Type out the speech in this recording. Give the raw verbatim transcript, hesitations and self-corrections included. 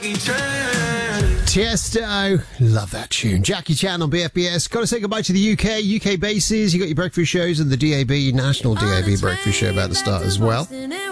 Tiesto, love that tune. Jackie Chan on B F B S. Got to say goodbye to the U K, U K bases. You got your breakfast shows and the D A B, National D A B breakfast show about to start as well.